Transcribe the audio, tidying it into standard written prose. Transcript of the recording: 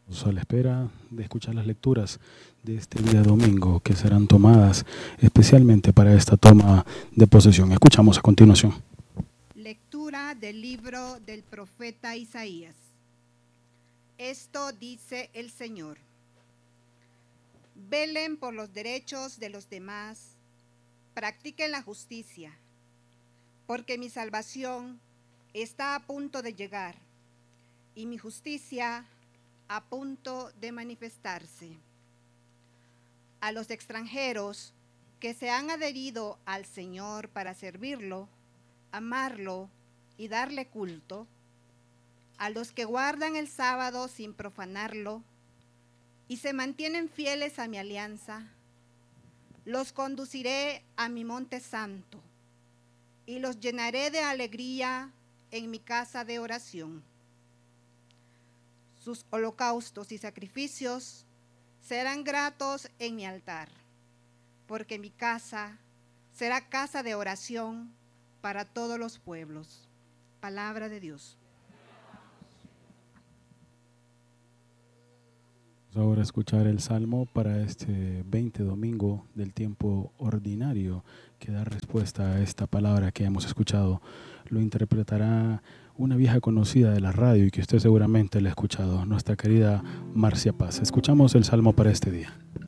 A la espera de escuchar las lecturas de este día domingo que serán tomadas especialmente para esta toma de posesión. Escuchamos a continuación. Lectura del libro del profeta Isaías. Esto dice el Señor: velen por los derechos de los demás, practiquen la justicia, porque mi salvación está a punto de llegar y mi justicia a punto de manifestarse. A los extranjeros que se han adherido al Señor para servirlo, amarlo y darle culto, a los que guardan el sábado sin profanarlo y se mantienen fieles a mi alianza, los conduciré a mi monte santo y los llenaré de alegría en mi casa de oración. Sus holocaustos y sacrificios serán gratos en mi altar, porque mi casa será casa de oración para todos los pueblos. Palabra de Dios. Vamos ahora a escuchar el Salmo para este 20 domingo del tiempo ordinario que da respuesta a esta palabra que hemos escuchado. Lo interpretará una vieja conocida de la radio y que usted seguramente la ha escuchado, nuestra querida Marcia Paz. Escuchamos el Salmo para este día.